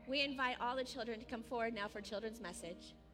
We invite all the children to come forward now for children's message.